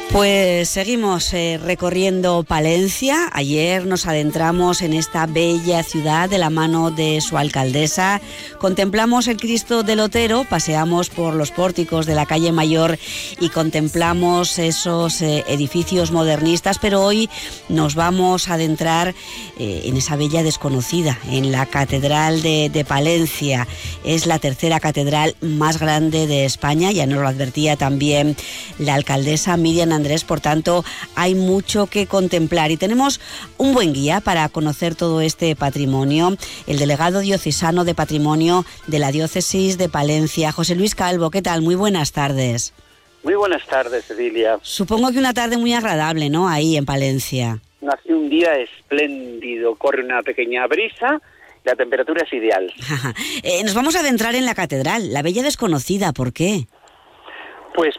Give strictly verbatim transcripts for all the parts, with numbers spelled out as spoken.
Pues seguimos eh, recorriendo Palencia. Ayer nos adentramos en esta bella ciudad de la mano de su alcaldesa. Contemplamos el Cristo del Otero, paseamos por los pórticos de la calle Mayor y contemplamos esos eh, edificios modernistas, pero hoy nos vamos a adentrar eh, en esa bella desconocida, en la Catedral de, de Palencia. Es la tercera catedral más grande de España, ya nos lo advertía también la alcaldesa Miriam Andrés, por tanto hay mucho que contemplar y tenemos un buen guía para conocer todo este patrimonio, el delegado diocesano de Patrimonio de la Diócesis de Palencia, José Luis Calvo. ¿Qué tal? Muy buenas tardes. Muy buenas tardes, Cecilia. Supongo que una tarde muy agradable, ¿no?, ahí en Palencia. Hace un día espléndido, corre una pequeña brisa, la temperatura es ideal. eh, nos vamos a adentrar en la catedral, la bella desconocida. ¿Por qué? Pues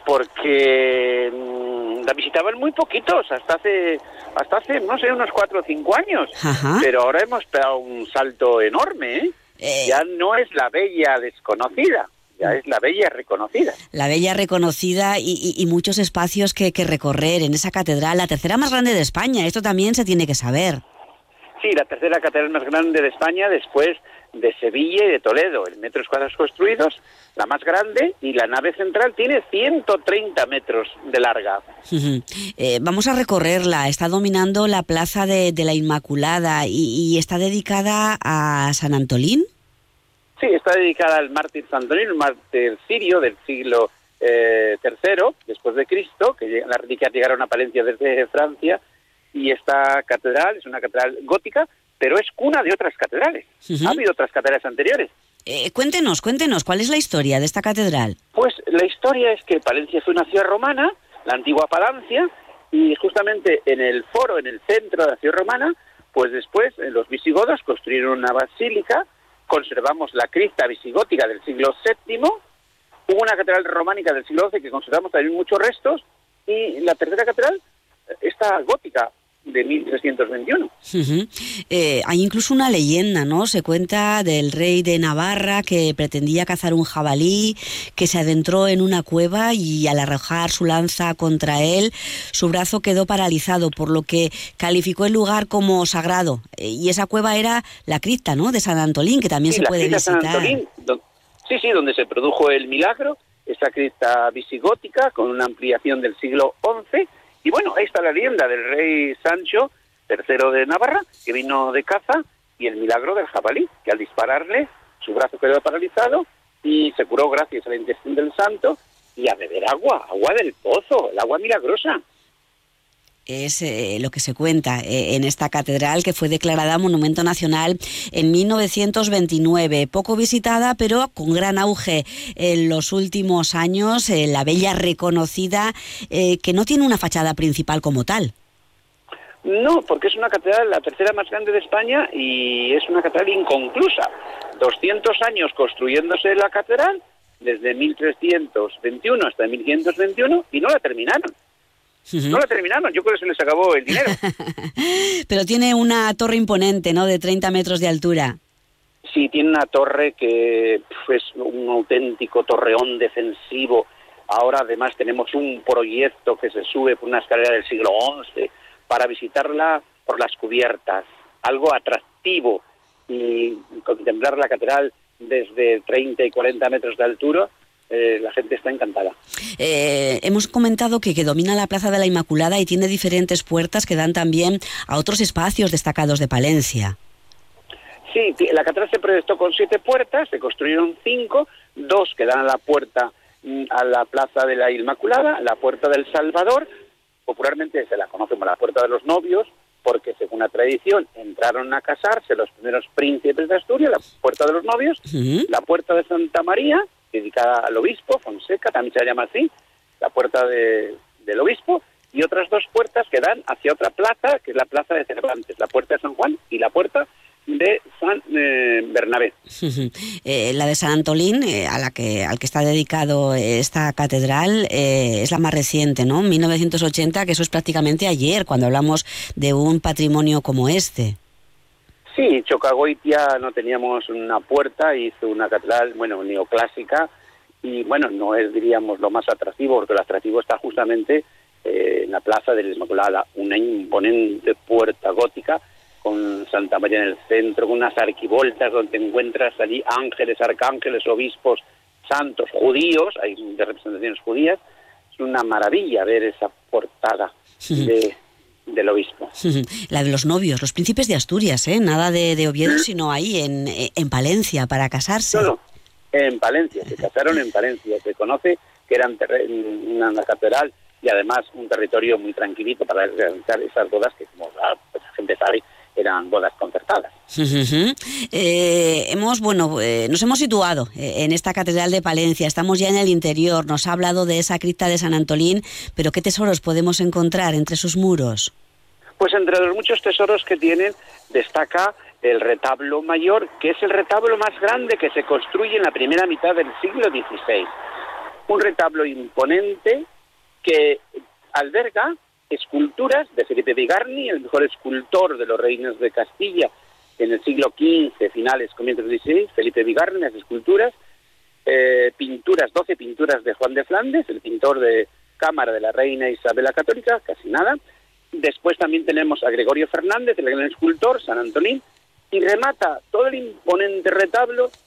porque mmm, la visitaban muy poquitos, hasta hace, hasta hace, no sé, unos cuatro o cinco años. Ajá. Pero ahora hemos pegado un salto enorme, ¿eh? Eh... Ya no es la bella desconocida, ya es la bella reconocida. La bella reconocida y, y, y muchos espacios que, que recorrer en esa catedral, la tercera más grande de España. Esto también se tiene que saber. Sí, la tercera catedral más grande de España después de Sevilla y de Toledo, en metros cuadrados construidos, la más grande, y la nave central tiene ciento treinta metros de larga. Uh-huh. eh, vamos a recorrerla. Está dominando la plaza de, de la Inmaculada y, y está dedicada a San Antolín. Sí, está dedicada al mártir San Antolín, un mártir sirio del siglo eh, tercero, después de Cristo, que las reliquias llegaron a Palencia desde Francia, y esta catedral es una catedral gótica, pero es cuna de otras catedrales. Uh-huh. Ha habido otras catedrales anteriores. Eh, cuéntenos, cuéntenos, ¿cuál es la historia de esta catedral? Pues la historia es que Palencia fue una ciudad romana, la antigua Palancia, y justamente en el foro, en el centro de la ciudad romana, pues después los visigodos construyeron una basílica, conservamos la cripta visigótica del siglo séptimo, hubo una catedral románica del siglo doce que conservamos también muchos restos, y la tercera catedral, esta gótica, de mil trescientos veintiuno. Uh-huh. Eh, hay incluso una leyenda, ¿no? Se cuenta del rey de Navarra que pretendía cazar un jabalí, que se adentró en una cueva y al arrojar su lanza contra él, su brazo quedó paralizado, por lo que calificó el lugar como sagrado. Eh, y esa cueva era la cripta, ¿no?, de San Antolín, que también sí, se puede visitar. San Antolín, do- sí, sí, donde se produjo el milagro, esa cripta visigótica con una ampliación del siglo once. Y bueno, ahí está la leyenda del rey Sancho tercero de Navarra, que vino de caza, y el milagro del jabalí, que al dispararle su brazo quedó paralizado y se curó gracias a la intercesión del santo, y a beber agua, agua del pozo, el agua milagrosa. Es eh, lo que se cuenta eh, en esta catedral, que fue declarada Monumento Nacional en mil novecientos veintinueve. Poco visitada, pero con gran auge en los últimos años. Eh, la bella reconocida, eh, que no tiene una fachada principal como tal. No, porque es una catedral, la tercera más grande de España, y es una catedral inconclusa. doscientos años construyéndose la catedral, desde mil trescientos veintiuno hasta mil quinientos veintiuno, y no la terminaron. Uh-huh. No la terminaron, yo creo que se les acabó el dinero. Pero tiene una torre imponente, ¿no?, de treinta metros de altura. Sí, tiene una torre que pf, es un auténtico torreón defensivo. Ahora además tenemos un proyecto que se sube por una escalera del siglo once para visitarla por las cubiertas, algo atractivo, y contemplar la catedral desde treinta y cuarenta metros de altura. Eh, la gente está encantada. Eh, hemos comentado que, que domina la Plaza de la Inmaculada y tiene diferentes puertas que dan también a otros espacios destacados de Palencia. Sí, la catedral se proyectó con siete puertas, se construyeron cinco, dos que dan a la puerta, a la Plaza de la Inmaculada, la Puerta del Salvador, popularmente se la conoce como la Puerta de los Novios, porque según la tradición entraron a casarse los primeros príncipes de Asturias, la Puerta de los Novios, uh-huh. La Puerta de Santa María, dedicada al obispo, Fonseca, también se llama así, la puerta de, del obispo, y otras dos puertas que dan hacia otra plaza, que es la plaza de Cervantes, la puerta de San Juan y la puerta de San eh, Bernabé. eh, la de San Antolín, eh, a la que al que está dedicado esta catedral, eh, es la más reciente, ¿no?, mil novecientos ochenta, que eso es prácticamente ayer, cuando hablamos de un patrimonio como este. Sí, Chocagoitia no teníamos una puerta, hizo una catedral, bueno, neoclásica, y bueno, no es, diríamos, lo más atractivo, porque lo atractivo está justamente eh, la plaza de la Inmaculada, una imponente puerta gótica con Santa María en el centro, con unas arquivoltas donde encuentras allí ángeles, arcángeles, obispos, santos, judíos, hay de representaciones judías. Es una maravilla ver esa portada de, del obispo. La de los novios, los príncipes de Asturias, ¿eh? Nada de, de Oviedo, sino ahí, en, en Palencia, para casarse. No, no, en Palencia, se casaron en Palencia. Se conoce que eran una, una catedral y además un territorio muy tranquilito para realizar esas bodas que, como la, pues, la gente sabe, eran bodas concertadas. Uh-huh. eh, hemos, bueno, eh, nos hemos situado en esta catedral de Palencia, estamos ya en el interior, nos ha hablado de esa cripta de San Antolín, pero ¿qué tesoros podemos encontrar entre sus muros? Pues entre los muchos tesoros que tienen, destaca el retablo mayor, que es el retablo más grande que se construye en la primera mitad del siglo dieciséis. Un retablo imponente que alberga esculturas de Felipe Bigarni, el mejor escultor de los reinos de Castilla en el siglo quince, finales, comienzos del dieciséis, Felipe Bigarni, las esculturas, eh, pinturas, doce pinturas de Juan de Flandes, el pintor de cámara de la reina Isabel la Católica, casi nada. Después también tenemos a Gregorio Fernández, el gran escultor, San Antonín, y remata todo el imponente retablo